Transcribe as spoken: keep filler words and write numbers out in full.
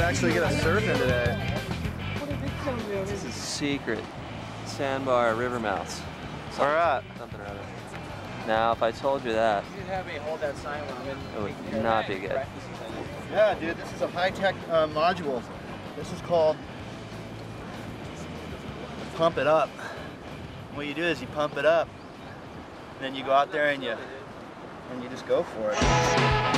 actually get us surfing today. This is secret. Sandbar river mouths. All right. Something or other. Now, if I told you that, You have me hold that sign when I'm in. it would not be good. Yeah, dude, this is a high-tech uh, module. This is called Pump It Up. What you do is you pump it up, and then you go out there and you and you just go for it.